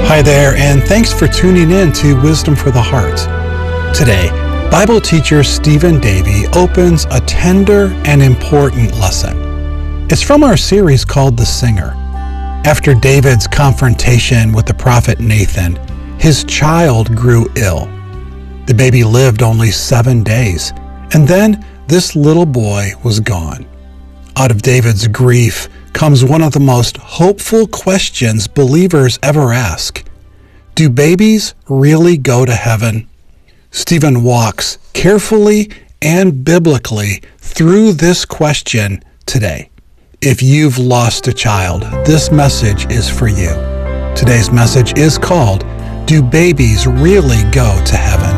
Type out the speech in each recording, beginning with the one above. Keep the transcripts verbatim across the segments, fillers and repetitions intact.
Hi there, and thanks for tuning in to Wisdom for the Heart. Today, Bible teacher Stephen Davey opens a tender and important lesson. It's from our series called The Singer. After David's confrontation with the prophet Nathan, his child grew ill. The baby lived only seven days, and then this little boy was gone. Out of David's grief comes one of the most hopeful questions believers ever ask. Do babies really go to heaven? Stephen walks carefully and biblically through this question today. If you've lost a child, this message is for you. Today's message is called, Do Babies Really Go to Heaven?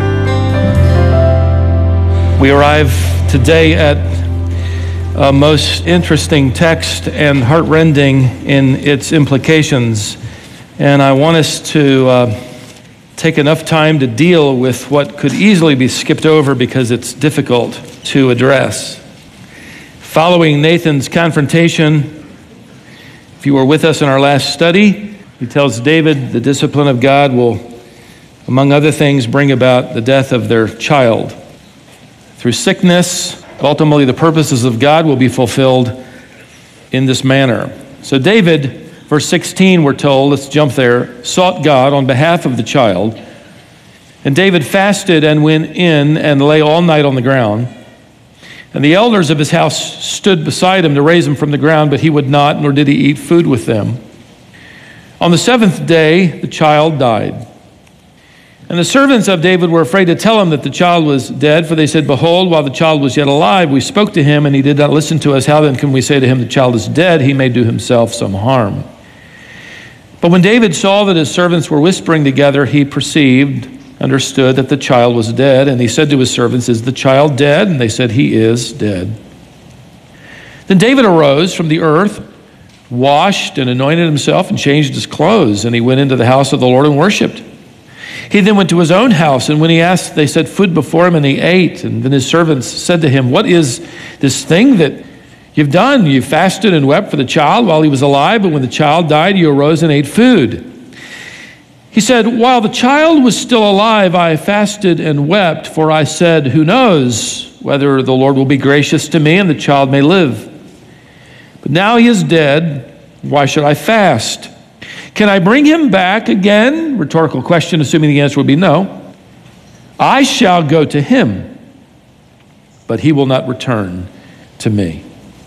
We arrive today at a most interesting text and heartrending in its implications. And I want us to uh, take enough time to deal with what could easily be skipped over because it's difficult to address. Following Nathan's confrontation, if you were with us in our last study, he tells David the discipline of God will, among other things, bring about the death of their child. Through sickness, ultimately the purposes of God will be fulfilled in this manner. So David, verse sixteen, we're told, let's jump there, sought God on behalf of the child. And David fasted and went in and lay all night on the ground. And the elders of his house stood beside him to raise him from the ground, but he would not, nor did he eat food with them. On the seventh day, the child died. And the servants of David were afraid to tell him that the child was dead, for they said, Behold, while the child was yet alive, we spoke to him, and he did not listen to us. How then can we say to him, the child is dead? He may do himself some harm. But when David saw that his servants were whispering together, he perceived, understood that the child was dead. And he said to his servants, Is the child dead? And they said, He is dead. Then David arose from the earth, washed and anointed himself, and changed his clothes. And he went into the house of the Lord and worshipped. He then went to his own house, and when he asked, they set food before him, and he ate. And then his servants said to him, What is this thing that you've done? You fasted and wept for the child while he was alive, but when the child died, you arose and ate food. He said, While the child was still alive, I fasted and wept, for I said, Who knows whether the Lord will be gracious to me and the child may live? But now he is dead. Why should I fast? Can I bring him back again? Rhetorical question, assuming the answer would be no. I shall go to him, but he will not return to me.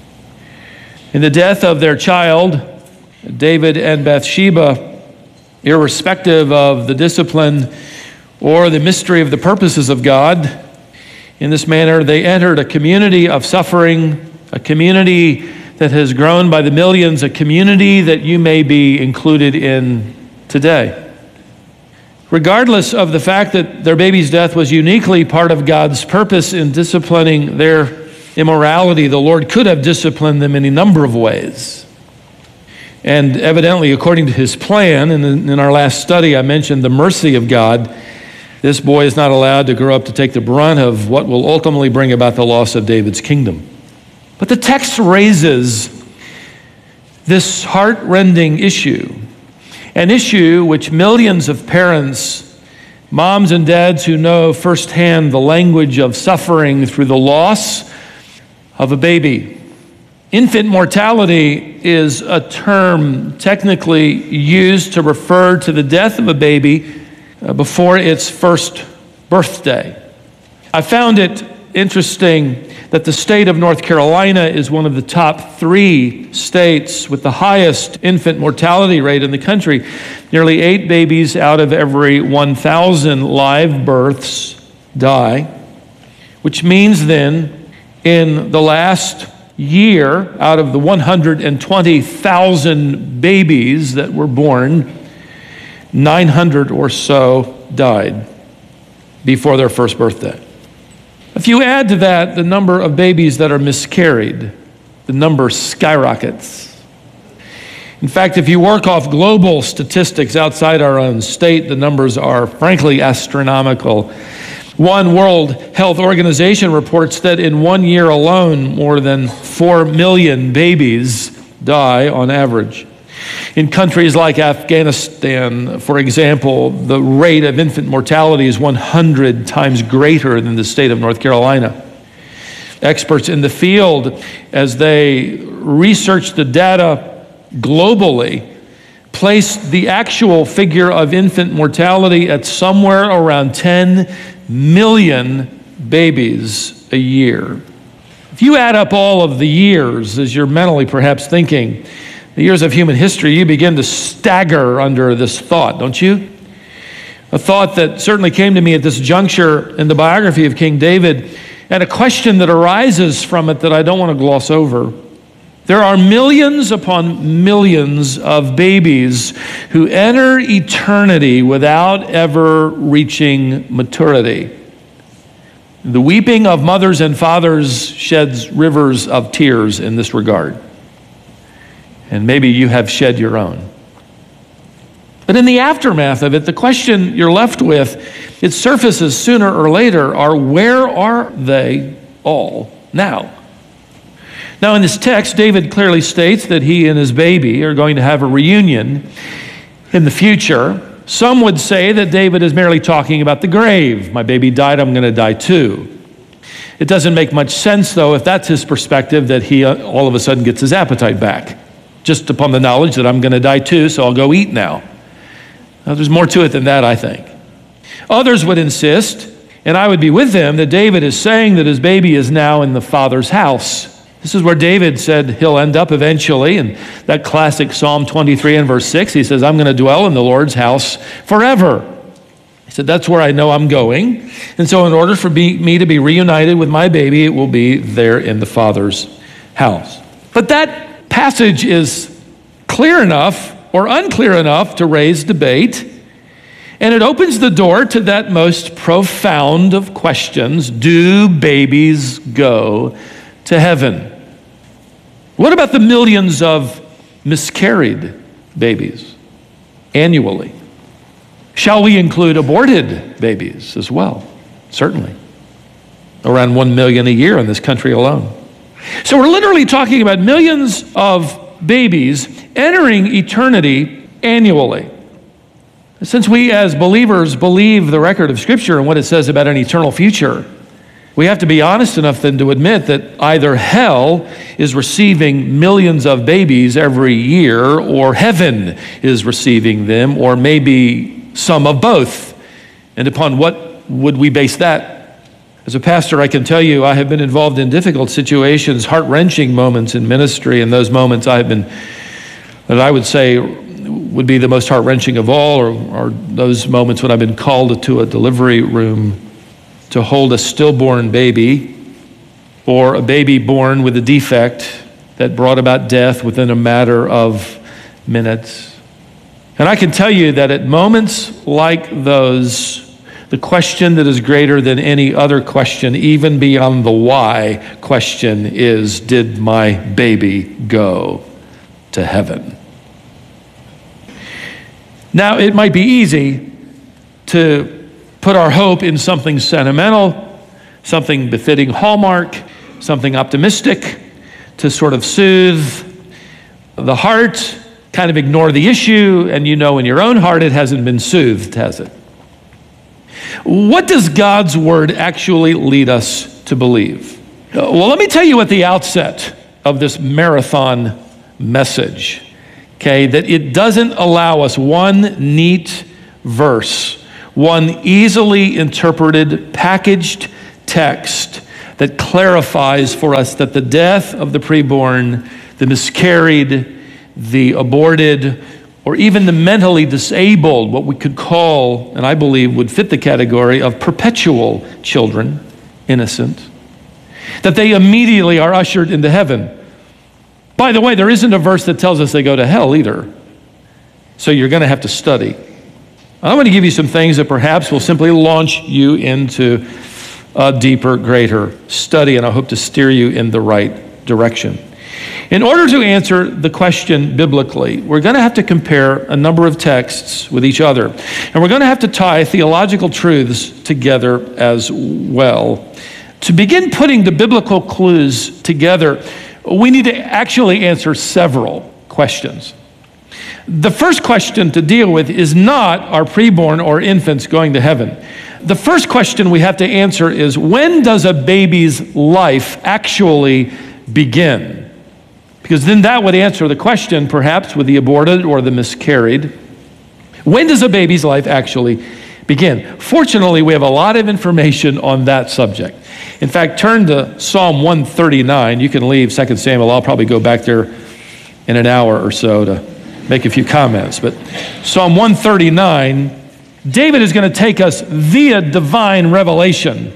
In the death of their child, David and Bathsheba, irrespective of the discipline or the mystery of the purposes of God, in this manner they entered a community of suffering, a community that has grown by the millions, a community that you may be included in today. Regardless of the fact that their baby's death was uniquely part of God's purpose in disciplining their immorality, the Lord could have disciplined them in a number of ways. And evidently, according to his plan, and in our last study I mentioned the mercy of God, this boy is not allowed to grow up to take the brunt of what will ultimately bring about the loss of David's kingdom. But the text raises this heart-rending issue, an issue which millions of parents, moms and dads who know firsthand the language of suffering through the loss of a baby. Infant mortality is a term technically used to refer to the death of a baby before its first birthday. I found it interesting that the state of North Carolina is one of the top three states with the highest infant mortality rate in the country. Nearly eight babies out of every one thousand live births die, which means then in the last year, out of the one hundred twenty thousand babies that were born, nine hundred or so died before their first birthday. If you add to that the number of babies that are miscarried, the number skyrockets. In fact, if you work off global statistics outside our own state, the numbers are frankly astronomical. One World Health Organization reports that in one year alone, more than four million babies die on average. In countries like Afghanistan, for example, the rate of infant mortality is one hundred times greater than the state of North Carolina. Experts in the field, as they research the data globally, place the actual figure of infant mortality at somewhere around ten million babies a year. If you add up all of the years, as you're mentally perhaps thinking, the years of human history, you begin to stagger under this thought, don't you? A thought that certainly came to me at this juncture in the biography of King David, and a question that arises from it that I don't want to gloss over. There are millions upon millions of babies who enter eternity without ever reaching maturity. The weeping of mothers and fathers sheds rivers of tears in this regard. And maybe you have shed your own. But in the aftermath of it, the question you're left with, it surfaces sooner or later, are where are they all now? Now in this text, David clearly states that he and his baby are going to have a reunion in the future. Some would say that David is merely talking about the grave. My baby died, I'm going to die too. It doesn't make much sense, though, if that's his perspective, that he uh, all of a sudden gets his appetite back, just upon the knowledge that I'm going to die too, so I'll go eat now. Now, there's more to it than that, I think. Others would insist, and I would be with them, that David is saying that his baby is now in the Father's house. This is where David said he'll end up eventually, in that classic Psalm twenty-three and verse six. He says, I'm going to dwell in the Lord's house forever. He said, that's where I know I'm going. And so in order for me to be reunited with my baby, it will be there in the Father's house. But that passage is clear enough or unclear enough to raise debate. And it opens the door to that most profound of questions: do babies go to heaven? What about the millions of miscarried babies annually? Shall we include aborted babies as well? Certainly. Around one million a year in this country alone. So we're literally talking about millions of babies entering eternity annually. Since we as believers believe the record of Scripture and what it says about an eternal future, we have to be honest enough then to admit that either hell is receiving millions of babies every year, or heaven is receiving them, or maybe some of both. And upon what would we base that? As a pastor, I can tell you I have been involved in difficult situations, heart-wrenching moments in ministry, and those moments I have been, that I would say would be the most heart-wrenching of all, or, or those moments when I've been called to a delivery room to hold a stillborn baby, or a baby born with a defect that brought about death within a matter of minutes. And I can tell you that at moments like those, the question that is greater than any other question, even beyond the why question, is, did my baby go to heaven? Now, it might be easy to put our hope in something sentimental, something befitting Hallmark, something optimistic, to sort of soothe the heart, kind of ignore the issue, and you know in your own heart it hasn't been soothed, has it? What does God's word actually lead us to believe? Well, let me tell you at the outset of this marathon message, okay, that it doesn't allow us one neat verse, one easily interpreted, packaged text that clarifies for us that the death of the preborn, the miscarried, the aborted, or even the mentally disabled, what we could call, and I believe would fit the category of perpetual children, innocent, that they immediately are ushered into heaven. By the way, there isn't a verse that tells us they go to hell either. So you're going to have to study. I'm going to give you some things that perhaps will simply launch you into a deeper, greater study, and I hope to steer you in the right direction. In order to answer the question biblically, we're going to have to compare a number of texts with each other, and we're going to have to tie theological truths together as well. To begin putting the biblical clues together, we need to actually answer several questions. The first question to deal with is not are preborn or infants going to heaven. The first question we have to answer is, when does a baby's life actually begin? Because then that would answer the question, perhaps, with the aborted or the miscarried. When does a baby's life actually begin? Fortunately, we have a lot of information on that subject. In fact, turn to Psalm one thirty-nine. You can leave Second Samuel. I'll probably go back there in an hour or so to make a few comments. But Psalm one thirty-nine, David is going to take us via divine revelation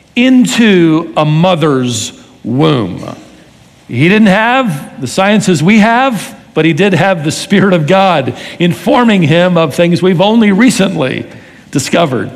into a mother's womb. He didn't have the sciences we have, but he did have the Spirit of God informing him of things we've only recently discovered.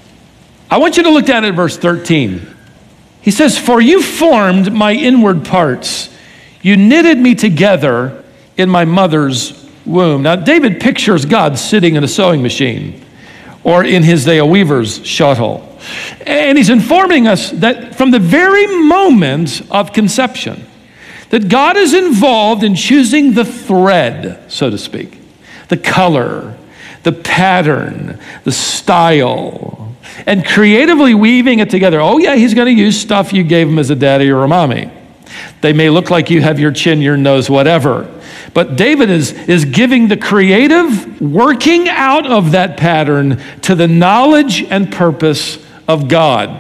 I want you to look down at verse thirteen. He says, "For you formed my inward parts. You knitted me together in my mother's womb." Now, David pictures God sitting in a sewing machine, or in his day, a weaver's shuttle. And he's informing us that from the very moment of conception, that God is involved in choosing the thread, so to speak, the color, the pattern, the style, and creatively weaving it together. Oh yeah, he's going to use stuff you gave him as a daddy or a mommy. They may look like you have your chin, your nose, whatever. But David is, is giving the creative working out of that pattern to the knowledge and purpose of God,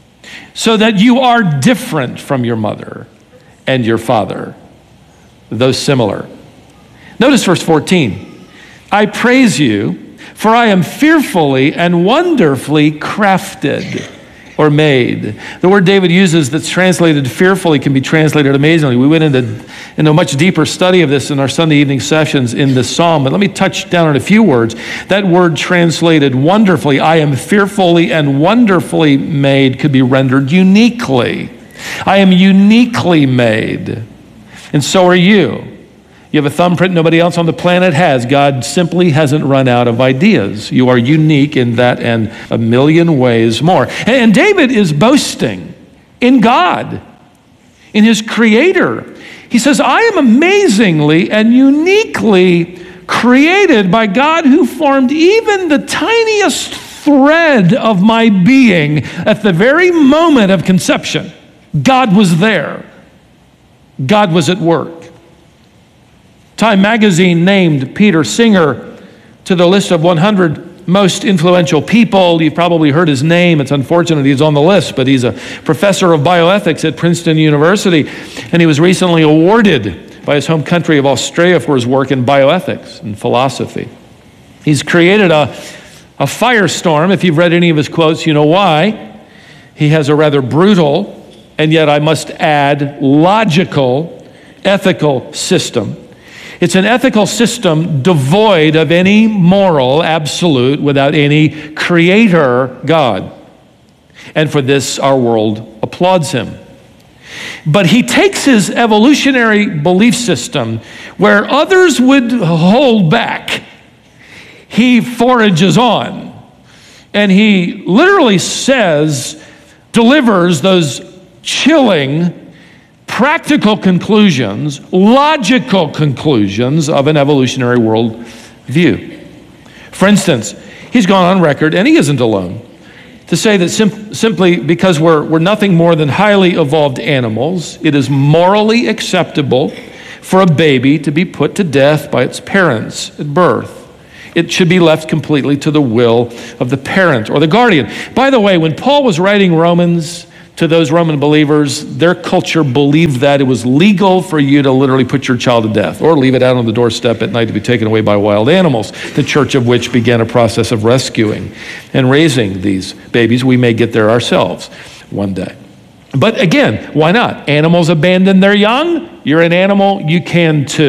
so that you are different from your mother and your father, though similar. Notice verse fourteen. "I praise you, for I am fearfully and wonderfully crafted," or made. The word David uses that's translated fearfully can be translated amazingly. We went into, into a much deeper study of this in our Sunday evening sessions in this psalm, but let me touch down on a few words. That word translated wonderfully, "I am fearfully and wonderfully made," could be rendered uniquely. I am uniquely made, and so are you. You have a thumbprint nobody else on the planet has. God simply hasn't run out of ideas. You are unique in that and a million ways more. And David is boasting in God, in his Creator. He says, "I am amazingly and uniquely created by God, who formed even the tiniest thread of my being at the very moment of conception." God was there. God was at work. Time magazine named Peter Singer to the list of one hundred most influential people. You've probably heard his name. It's unfortunate he's on the list, but he's a professor of bioethics at Princeton University, and he was recently awarded by his home country of Australia for his work in bioethics and philosophy. He's created a, a firestorm. If you've read any of his quotes, you know why. He has a rather brutal, and yet I must add, logical, ethical system. It's an ethical system devoid of any moral absolute, without any creator God. And for this, our world applauds him. But he takes his evolutionary belief system where others would hold back. He forages on. And he literally says, delivers those chilling, practical conclusions, logical conclusions of an evolutionary world view. For instance, he's gone on record, and he isn't alone, to say that sim- simply because we're, we're nothing more than highly evolved animals, it is morally acceptable for a baby to be put to death by its parents at birth. It should be left completely to the will of the parent or the guardian. By the way, when Paul was writing Romans to those Roman believers, their culture believed that it was legal for you to literally put your child to death or leave it out on the doorstep at night to be taken away by wild animals, the church of which began a process of rescuing and raising these babies. We may get there ourselves one day. But again, why not? Animals abandon their young. You're an animal, you can too.